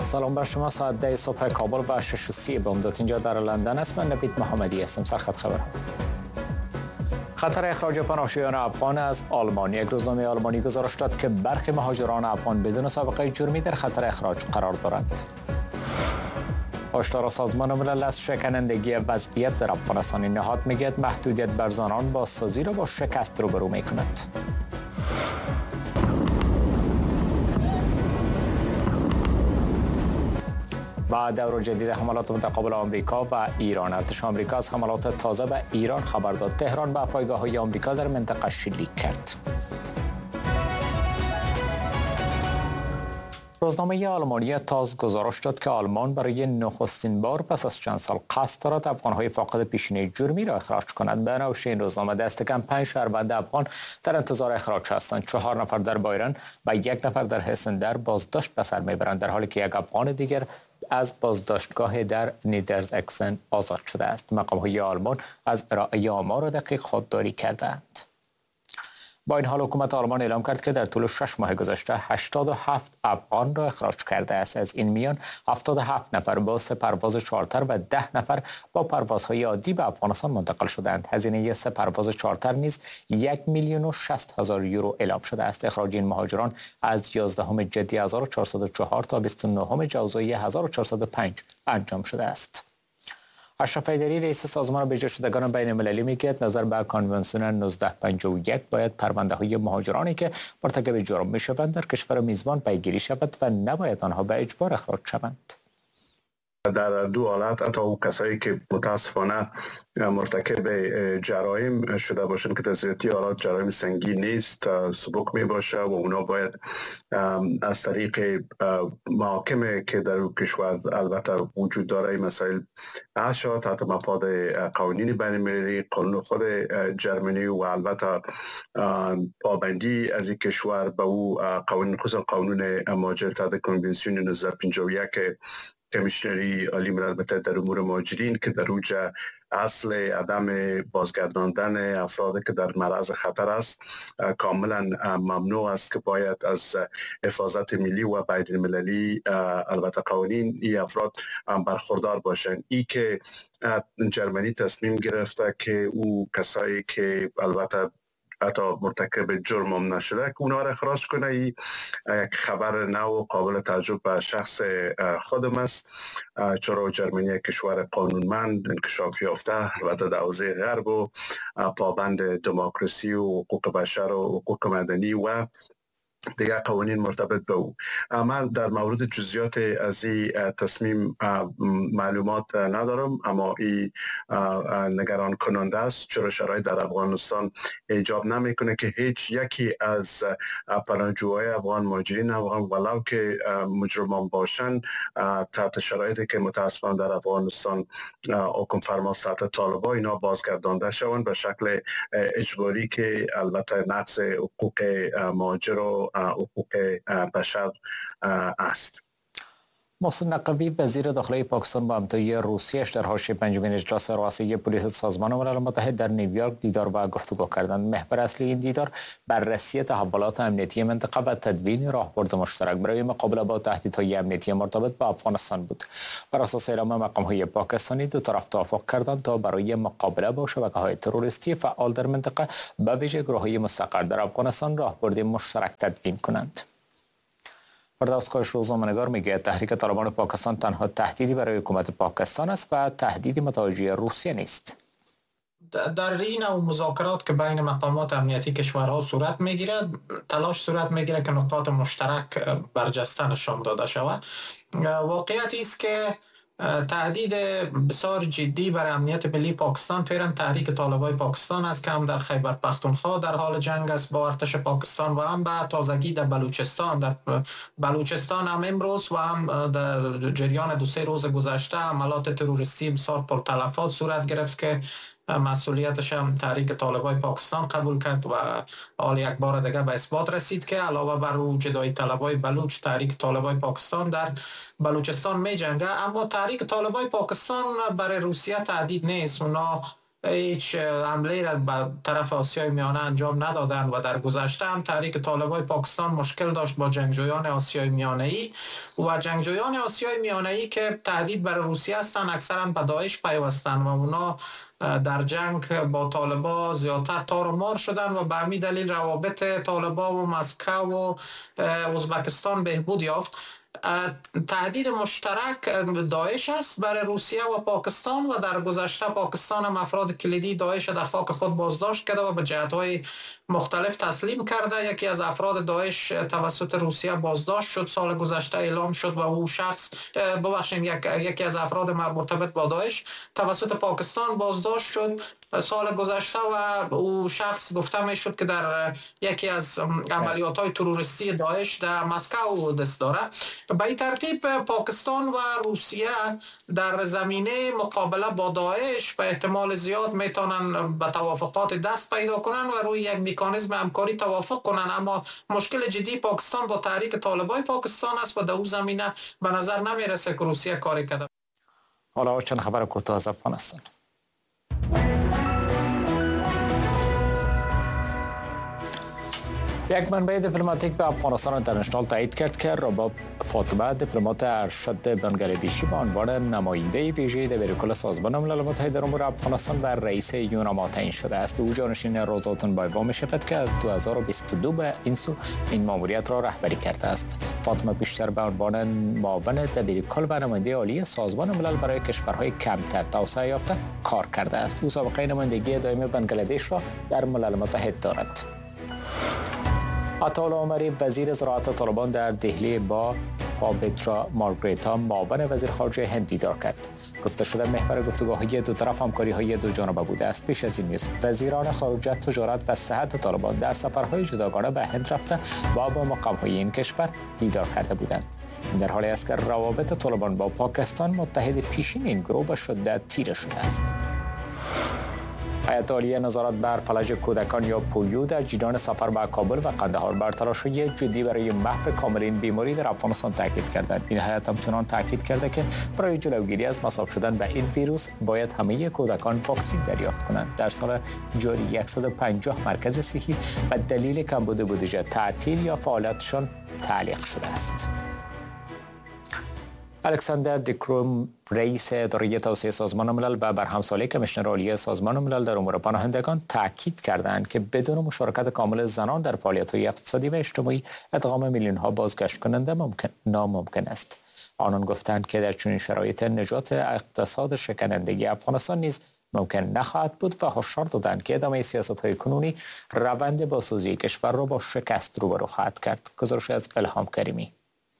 سلام بر شما. ساعت 10 صبح کابل و 6:30 بامداد اینجا در لندن است. من نوید محمدی هستم. سرخط خبرها. خطر اخراج پناهجویان افغان از آلمان. یک روزنامه آلمانی گزارش داد که برخی مهاجران افغان بدون سابقه جرمی در خطر اخراج قرار دارند. هشدار سازمان ملل از شکنندگی وضعیت در افغانستان. نهاد میگوید محدودیت بر زنان بازسازی را با شکست روبرو میکند. و دور جدید حملات متقابل آمریکا و ایران. ارتش آمریکا از حملات تازه به ایران خبر داد. تهران به پایگاه‌های آمریکا در منطقه شلیک کرد. روزنامه آلمانی تاز گزارش داد که آلمان برای نخستین بار پس از چند سال قصد دارد افغان‌های فاقد پیشینه جرمی را اخراج کند. به نوشته این روزنامه دست کم 5 شهروند افغان در انتظار اخراج هستند. 4 نفر در بایرن و 1 نفر در هسندر بازداشت به سر میبرند، در حالی که 1 افغان دیگر از بازداشتگاه در نیدرزاکسن آزاد شده است. مقام‌های آلمان از ارائه آمار دقیق خودداری کردند. با این حال حکومت آلمان اعلام کرد که در طول 6 ماه گذشته 87 افغان را اخراج کرده است. از این میان 77 نفر با 3 پرواز چارتر و 10 نفر با پروازهای عادی به افغانستان منتقل شدند. هزینه 3 پرواز چارتر نیز 1,60,000 یورو اعلام شده است. اخراج این مهاجران از 11 جدی 1404 تا 29 جوزای 1405 انجام شده است. اشرف حیدری رئیس سازمان بجا شدگان بین المللی میگوید نظر به کنونسیون 1951 باید پرونده های مهاجرانی که مرتکب جرم میشوند در کشور میزبان پیگیری شود و نباید آنها به اجبار اخراج شوند. در 2 حالت حتی او کسایی که متاسفانه مرتکب جرایم شده باشند که در زیادی حالات جرایم سنگین نیست، سبک می باشه و اونا باید از طریق محاکم که در او کشور البته وجود داره این مسائل حل شود تحت مفاد قوانین بین المللی، قانون خود جرمنی و البته پابندی از این کشور به او قانون خصوصا قانون مهاجر تحت کنونسیون 1951 کمیشنری عالی ملل متحد در امور مهاجرین که در اوجه اصل عدم بازگرداندن افراد که در معرض خطر است کاملا ممنوع است که باید از حفاظت ملی و بین المللی البته قوانین این افراد برخوردار باشند. ای که جرمنی تصمیم گرفته که او کسایی که البته حتی مرتکب جرم هم نشده که اونا را اخراج کنه، یک خبر نو و قابل تعجب به شخص خودم است، چرا جرمنی کشور قانونمند انکشاف یافته البته در حوزه غرب و پابند دموکراسی و حقوق بشر و حقوق مدنی و دیگر قوانین مرتبط به او. من در مورد جزئیات از این تصمیم معلومات ندارم، اما این نگران کننده است، چرا شرایط در افغانستان ایجاب نمیکنه که هیچ یکی از پناهجوهای افغان، مهاجرین افغان ولو که مجرمان باشند تحت شرایطی که متاسفانه در افغانستان حکم فرما تحت طالبان اینا بازگردانده شوند به شکل اجباری که البته نقض حقوق مهاجر و حقوق بشر است. محسن نقوی وزیر داخلی پاکستان با همتای روسیه در حاشیه 5مین اجلاس رؤسای پلیس سازمان ملل متحد در نیویورک دیدار و گفتگو کردند. محور اصلی این دیدار بررسی تحولات امنیتی منطقه و تدوین راهبرد مشترک برای مقابله با تهدیدهای امنیتی مرتبط با افغانستان بود. بر اساس اعلام مقام‌های پاکستانی دو طرف توافق کردند تا برای مقابله با شبکه‌های تروریستی فعال در منطقه به ویژه گروه‌های مستقر در افغانستان راهبرد مشترک تدوین کنند. فردوس کوش روزنامه‌نگار میگوید تحریک طالبان پاکستان تنها تهدیدی برای حکومت پاکستان است و تهدیدی متوجه روسیه نیست. در این نوع مذاکرات که بین مقامات امنیتی کشورها صورت میگیرد، تلاش صورت میگیرد که نقاط مشترک برجسته نشان داده شود. واقعیت است که تهدید بسیار جدی برای امنیت ملی پاکستان فعلا تحریک طالبان پاکستان است که هم در خیبر پختونخوا در حال جنگ است با ارتش پاکستان و هم به تازگی در بلوچستان هم امروز و هم در جریان 2-3 روز گذشته عملات تروریستی بسیار پرتلفات صورت گرفت که مسئولیتش هم تحریک طالبان پاکستان قبول کرد و حال یک بار دیگه به اثبات رسید که علاوه بر او جدای طلبای بلوچ تحریک طالبان پاکستان در بلوچستان می جنگه. اما تحریک طالبان پاکستان برای روسیه تهدید نیست. اونا هیچ حمله را به طرف آسیای میانه انجام ندادند و در گذشته هم تحریک طالبای پاکستان مشکل داشت با جنگجویان آسیای میانه‌ای و جنگجویان آسیای میانه‌ای که تهدید بر روسیه هستند اکثرا به داعش پیوستند و اونا در جنگ با طالبا زیادتر تار و مار شدن و به همین دلیل روابط طالبا و مسکو و ازبکستان بهبود یافت. تهدید مشترک داعش است برای روسیه و پاکستان و در گذشته پاکستان هم افراد کلیدی داعش در خاک خود بازداشت کرده و به جهت‌های مختلف تسلیم کرده. یکی از افراد داعش توسط روسیه بازداشت شد سال گذشته، اعلام شد و او شخص یکی از افراد مرتبط با داعش توسط پاکستان بازداشت شد سال گذشته و او شخص گفته می شد که در یکی از عملیات‌های تروریستی داعش در مسکو دست داره. به این ترتیب پاکستان و روسیه در زمینه مقابله با داعش به احتمال زیاد میتونن به توافقات دست پیدا کنن و روی یک مکانیزم همکاری توافق کنن، اما مشکل جدی پاکستان با تحریک طالبای پاکستان است و در اون زمینه به نظر نمیرسه که روسیه کاری کرده. حالا چند خبر کوتاه از افغانستان. یک منبع دیپلماتیک به افغانستان اینترنشنال تایید کرد که رباب فاطمه دیپلمات ارشد بنگلادشی به عنوان نماینده ویژه دبیرکل سازمان ملل متحد در امور افغانستان و رئیس یوناما تعیین شده است. او جانشین روزاتون بایوا می شود که از 2022 به این سو این ماموریت را رهبری کرده است. فاطمه بیشتر به عنوان معاون دبیرکل و نماینده عالی سازمان ملل برای کشورهای کمتر توسعه یافته کار کرده است. او سابقه نمایندگی دائم بنگلادش را در ملل متحد دارد. عطاالله عمری وزیر زراعت طالبان در دهلی با پابیترا مارگریتا معاون وزیر خارجه هند دیدار کرد. گفته شده محور گفتگوهای دو طرف همکاری‌های دو جانبه بوده است. پیش از این نیز وزیران خارجه، تجارت و صحت طالبان در سفرهای جداگانه به هند رفته و با مقام‌های این کشور دیدار کرده بودند. این در حالی است که روابط طالبان با پاکستان متحد پیشین این گروه به شدت تیره شده است. هیئت عالیه نظارت بر فلج کودکان یا پولیو در جریان سفر به کابل و قندهار بر تلاش‌های جدی برای محو کامل این بیماری در افغانستان تاکید کردند. این هیئت همچنان تاکید کرده که برای جلوگیری از مصاب شدن به این ویروس باید همه کودکان واکسن دریافت کنند. در سال جاری 150 مرکز صحی به دلیل کمبود بودجه تعطیل یا فعالیتشان تعلیق شده است. الکساندر دیکرو رئیس اداره توسعه سازمان ملل و برهمسالی کمیشنر عالی سازمان ملل در امور پناهندگان تاکید کردند که بدون مشارکت کامل زنان در فعالیت‌های اقتصادی و اجتماعی ادغام میلیون‌ها بازگشت کننده ناممکن است. آنان گفتند که در چنین شرایط نجات اقتصاد شکنندگی افغانستان نیز ممکن نخواهد بود و هشدار دادند که ادامه سیاست‌های کنونی روند بازسازی کشور را با شکست روبرو خواهد کرد. گزارش از الهام کریمی.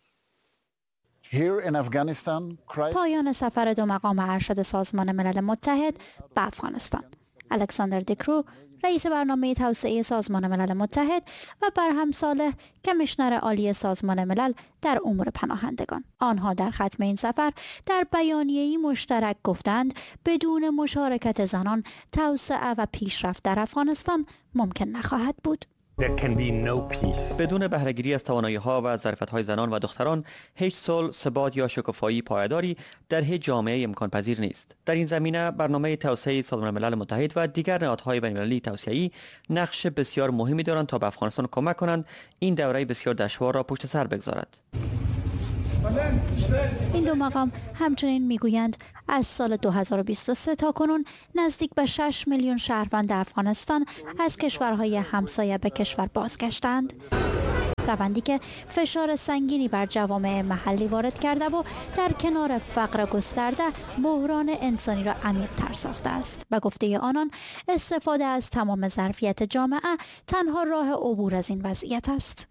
پایان سفر دو مقام ارشد سازمان ملل متحد به افغانستان. الکساندر دیکرو رئیس برنامه توسعه سازمان ملل متحد و برهمساله کمیشنر عالی سازمان ملل در امور پناهندگان. آنها در ختم این سفر در بیانیه‌ای مشترک گفتند بدون مشارکت زنان توسعه و پیشرفت در افغانستان ممکن نخواهد بود. بدون بهره‌گیری از توانایی‌ها و ظرفیت‌های زنان و دختران هیچ صلح، ثبات یا شکوفایی پایداری در هیچ جامعه امکان پذیر نیست. در این زمینه برنامه توسعه سازمان ملل متحد و دیگر نهادهای بین‌المللی توسعه‌ای نقش بسیار مهمی دارند تا به افغانستان کمک کنند این دوره بسیار دشوار را پشت سر بگذارد. این دو مقام همچنین میگویند از سال 2023 تا کنون نزدیک به 6 میلیون شهروند افغانستان از کشورهای همسایه به کشور بازگشتند. روندی که فشار سنگینی بر جوامع محلی وارد کرده و در کنار فقر گسترده بحران انسانی را عمیق‌تر ساخته است. به گفته آنان استفاده از تمام ظرفیت جامعه تنها راه عبور از این وضعیت است.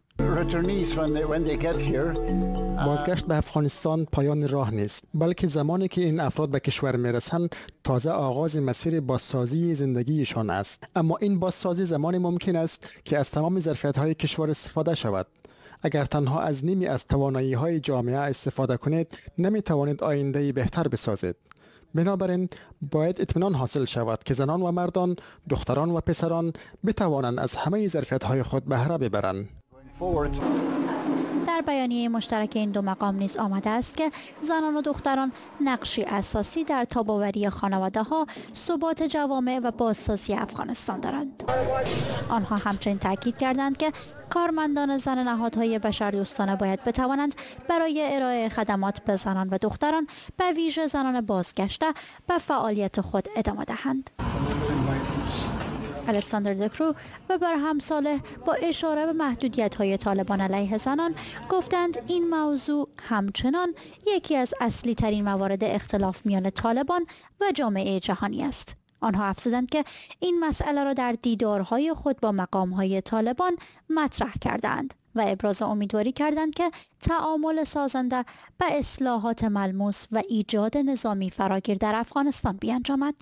بازگشت به افغانستان پایان راه نیست، بلکه زمانی که این افراد به کشور میرسند تازه آغاز مسیر بازسازی زندگیشان است. اما این بازسازی زمانی ممکن است که از تمام ظرفیت‌های کشور استفاده شود. اگر تنها از نیمی از توانایی‌های جامعه استفاده کنید، نمی‌توانید آینده‌ای بهتر بسازید. بنابراین باید اطمینان حاصل شود که زنان و مردان، دختران و پسران بتوانند از همه ظرفیت‌های خود بهره ببرند. در در بیانیه مشترک این دو مقام نیز آمده است که زنان و دختران نقشی اساسی در تاب‌آوری خانواده‌ها، ثبات جوامع و بازسازی افغانستان دارند. آنها همچنین تاکید کردند که کارمندان زن نهادهای بشردوستانه باید بتوانند برای ارائه خدمات به زنان و دختران به ویژه زنان بازگشته به فعالیت خود ادامه دهند. الکساندر دکرو و برهم صالح با اشاره به محدودیت‌های طالبان علیه زنان گفتند این موضوع همچنان یکی از اصلی ترین موارد اختلاف میان طالبان و جامعه جهانی است. آنها افزودند که این مسئله را در دیدارهای خود با مقام‌های طالبان مطرح کردند و ابراز امیدواری کردند که تعامل سازنده به اصلاحات ملموس و ایجاد نظامی فراگیر در افغانستان بیانجامد.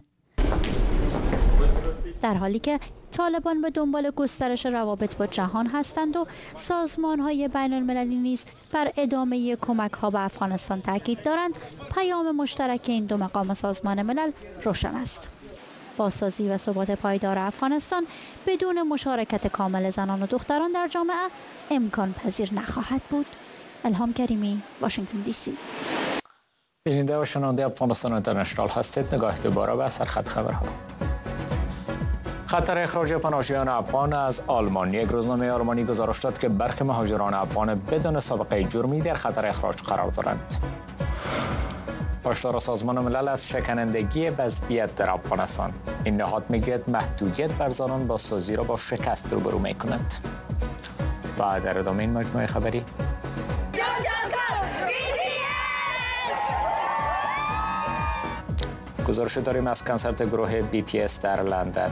در حالی که طالبان به دنبال گسترش روابط با جهان هستند و سازمان‌های بین‌المللی نیز بر ادامه کمک‌ها به افغانستان تاکید دارند، پیام مشترک این دو مقام سازمان ملل روشن است. بازسازی و ثبات پایدار افغانستان بدون مشارکت کامل زنان و دختران در جامعه امکان پذیر نخواهد بود. الهام کریمی، واشنگتن دی سی. بیننده و شنونده افغانستان اینترنشنال هستید. نگاه دوباره به سرخط خبرها. خطر اخراج پناهجویان افغان از آلمان. یک روزنامه آلمانی گزارش داد که برخی مهاجران افغان بدون سابقه جرمی در خطر اخراج قرار دارند. هشدار سازمان ملل از شکنندگی وضعیت در افغانستان. این نهاد میگوید محدودیت بر زنان بازسازی را با شکست روبرو میکند. و در ادامه این مجموعه خبری گزارش داریم از کنسرت گروه BTS در لندن.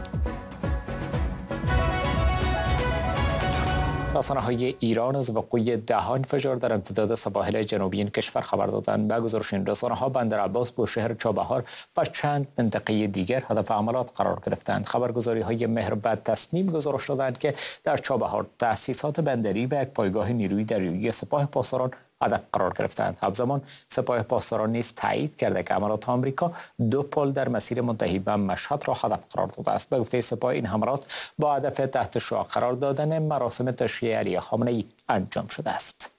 رسانه‌های ایران از وقوع 10 انفجار در امتداد سواحل جنوبی این کشور خبر دادند. به گزارش این رسانه‌ها بندر عباس، بوشهر، چابهار و چند منطقه دیگر هدف حملات قرار گرفتند. خبرگزاری‌های مهر و تصنیم گزارش دادند که در چابهار تأسیسات بندری و یک پایگاه نیروی دریایی سپاه پاسداران هدف قرار گرفتند. همزمان سپاه پاسداران نیز تایید کرده که حملات آمریکا 2 پل در مسیر منتهی به مشهد را هدف قرار داده است. به گفته سپاه این حملات با هدف تحت شعاع قرار دادن مراسم تشییع علی خامنه‌ای انجام شده است.